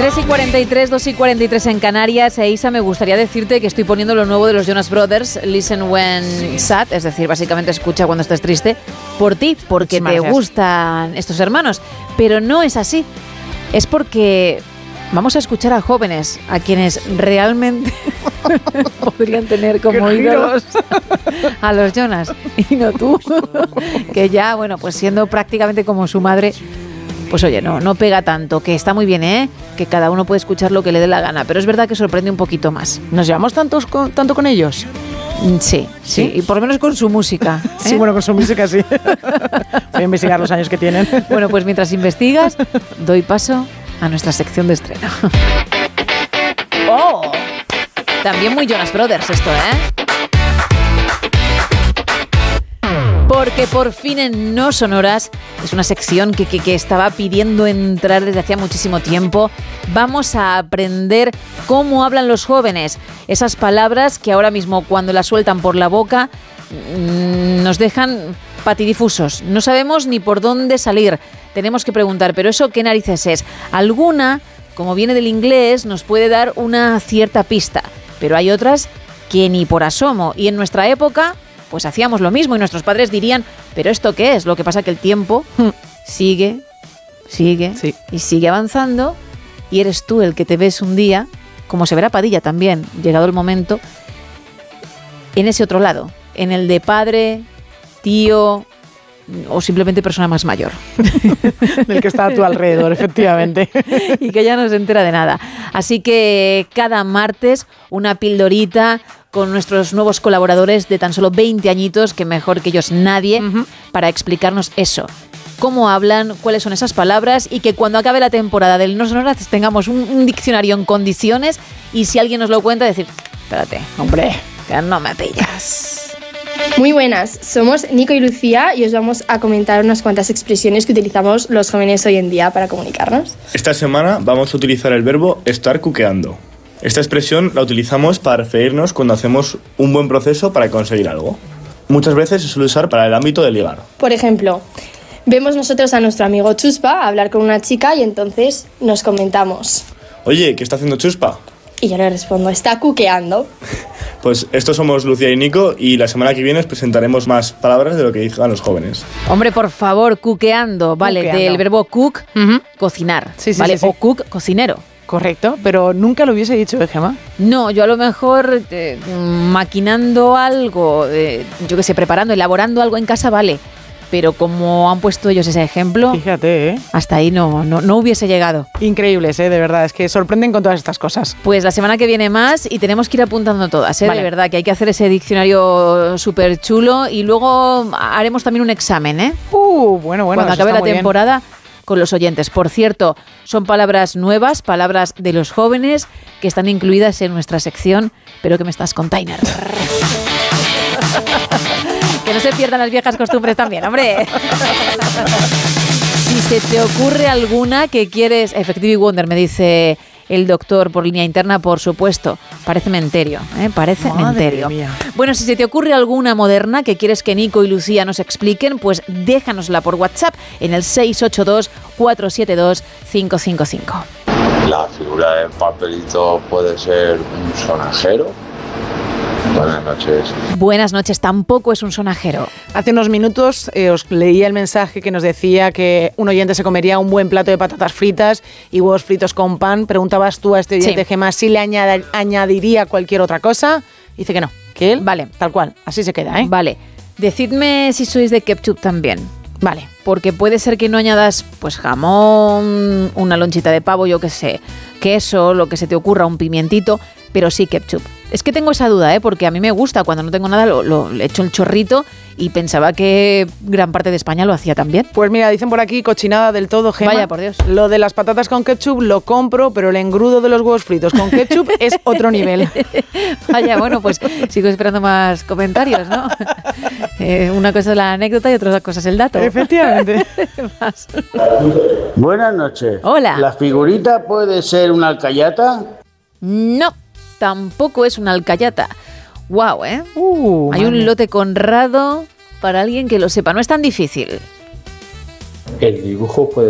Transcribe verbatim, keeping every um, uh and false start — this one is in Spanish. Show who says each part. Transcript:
Speaker 1: tres y cuarenta y tres, dos y cuarenta y tres en Canarias. E Isa, me gustaría decirte que estoy poniendo lo nuevo de los Jonas Brothers, Listen When Sad, es decir, básicamente escucha cuando estés triste, por ti, porque te gustan estos hermanos. Pero no es así. Es porque vamos a escuchar a jóvenes, a quienes realmente podrían tener como ídolos a los Jonas, y no tú, que ya, bueno, pues siendo prácticamente como su madre, pues oye, no, no pega tanto, que está muy bien, ¿eh? Que cada uno puede escuchar lo que le dé la gana, pero es verdad que sorprende un poquito más.
Speaker 2: ¿Nos llevamos tantos con, tanto con ellos?
Speaker 1: Sí, sí, sí, y por lo menos con su música, ¿eh?
Speaker 2: Sí, bueno, con su música sí. Voy a investigar los años que tienen.
Speaker 1: Bueno, pues mientras investigas, doy paso a nuestra sección de estreno. ¡Oh! También muy Jonas Brothers esto, ¿eh? Porque por fin en No Sonoras, es una sección que, que, que estaba pidiendo entrar desde hacía muchísimo tiempo. Vamos a aprender cómo hablan los jóvenes. Esas palabras que ahora mismo cuando las sueltan por la boca mmm, nos dejan patidifusos. No sabemos ni por dónde salir. Tenemos que preguntar, ¿pero eso qué narices es? Alguna, como viene del inglés, nos puede dar una cierta pista. Pero hay otras que ni por asomo. Y en nuestra época, pues hacíamos lo mismo y nuestros padres dirían, ¿pero esto qué es? Lo que pasa que el tiempo sigue, sigue
Speaker 2: sí.
Speaker 1: y sigue avanzando, y eres tú el que te ves un día, como se verá Padilla también, llegado el momento, en ese otro lado, en el de padre, tío o simplemente persona más mayor.
Speaker 2: Del que está a tu alrededor, efectivamente.
Speaker 1: Y que ya no se entera de nada. Así que cada martes una pildorita con nuestros nuevos colaboradores de tan solo veinte añitos, que mejor que ellos nadie, uh-huh. para explicarnos eso. Cómo hablan, cuáles son esas palabras, y que cuando acabe la temporada del No Sonoras tengamos un, un diccionario en condiciones, y si alguien nos lo cuenta, decir, espérate, hombre, que no me pillas.
Speaker 3: Muy buenas, somos Nico y Lucía y os vamos a comentar unas cuantas expresiones que utilizamos los jóvenes hoy en día para comunicarnos.
Speaker 4: Esta semana vamos a utilizar el verbo estar cuqueando. Esta expresión la utilizamos para referirnos cuando hacemos un buen proceso para conseguir algo. Muchas veces se suele usar para el ámbito de ligar.
Speaker 3: Por ejemplo, vemos nosotros a nuestro amigo Chuspa hablar con una chica y entonces nos comentamos:
Speaker 4: oye, ¿qué está haciendo Chuspa?
Speaker 3: Y yo le respondo: está cuqueando.
Speaker 4: Pues estos somos Lucía y Nico, y la semana que viene os presentaremos más palabras de lo que digan los jóvenes.
Speaker 1: Hombre, por favor, cuqueando, vale, cuqueando. Del verbo cook, uh-huh. cocinar,
Speaker 2: sí, sí,
Speaker 1: vale,
Speaker 2: sí, sí.
Speaker 1: o cook, cocinero.
Speaker 2: Correcto, pero nunca lo hubiese dicho, ¿eh, Gemma?
Speaker 1: No, yo a lo mejor eh, maquinando algo, eh, yo qué sé, preparando, elaborando algo en casa, vale. Pero como han puesto ellos ese ejemplo,
Speaker 2: fíjate, ¿eh?
Speaker 1: Hasta ahí no, no, no hubiese llegado.
Speaker 2: Increíbles, ¿eh? De verdad, es que sorprenden con todas estas cosas.
Speaker 1: Pues la semana que viene más, y tenemos que ir apuntando todas, ¿eh?
Speaker 2: Vale.
Speaker 1: De verdad, que hay que hacer ese diccionario súper chulo, y luego haremos también un examen, ¿eh?
Speaker 2: Uh, bueno, bueno.
Speaker 1: Cuando acabe la temporada,
Speaker 2: bien.
Speaker 1: Con los oyentes. Por cierto, son palabras nuevas, palabras de los jóvenes, que están incluidas en nuestra sección Pero que me estás container. Que no se pierdan las viejas costumbres también, hombre. Si se te ocurre alguna que quieres... Effective Wonder, me dice el doctor por línea interna, por supuesto. Parece menterio, ¿eh? Parece
Speaker 2: Madre
Speaker 1: menterio.
Speaker 2: Mía.
Speaker 1: Bueno, si se te ocurre alguna moderna que quieres que Nico y Lucía nos expliquen, pues déjanosla por WhatsApp en el seis ocho dos, cuatro siete dos, cinco cinco cinco.
Speaker 5: La figura del papelito puede ser un sonajero. Buenas noches.
Speaker 1: Buenas noches, tampoco es un sonajero.
Speaker 2: Hace unos minutos eh, os leía el mensaje que nos decía que un oyente se comería un buen plato de patatas fritas y huevos fritos con pan. Preguntabas tú a este oyente, sí. Gemma, si le añad- añadiría cualquier otra cosa. Dice que no, que él,
Speaker 1: vale,
Speaker 2: tal cual, así se queda, ¿eh?
Speaker 1: Vale, decidme si sois de ketchup también.
Speaker 2: Vale.
Speaker 1: Porque puede ser que no añadas pues jamón, una lonchita de pavo, yo qué sé, queso, lo que se te ocurra, un pimientito, pero sí ketchup. Es que tengo esa duda, ¿eh? Porque a mí me gusta, cuando no tengo nada, lo, lo, le echo el chorrito, y pensaba que gran parte de España lo hacía también.
Speaker 2: Pues mira, dicen por aquí, cochinada del todo, Gemma.
Speaker 1: Vaya, por Dios.
Speaker 2: Lo de las patatas con ketchup lo compro, pero el engrudo de los huevos fritos con ketchup es otro nivel.
Speaker 1: Vaya, bueno, pues sigo esperando más comentarios, ¿no? Eh, una cosa es la anécdota y otra cosa es el dato.
Speaker 2: Efectivamente.
Speaker 1: Más.
Speaker 6: Buenas noches.
Speaker 1: Hola.
Speaker 6: ¿La figurita puede ser una alcayata?
Speaker 1: No, tampoco es una alcayata. Guau, ¿eh?
Speaker 2: Uh,
Speaker 1: Hay un lote Conrado para alguien que lo sepa. No es tan difícil.
Speaker 6: El dibujo puede